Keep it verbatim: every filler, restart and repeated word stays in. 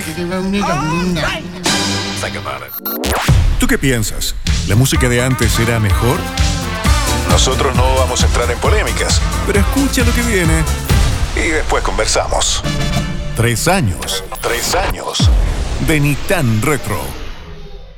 ¿Tú qué piensas? ¿La música de antes era mejor? Nosotros no vamos a entrar en polémicas, pero escucha lo que viene y después conversamos. Tres años, tres años de Ni Tan Retro.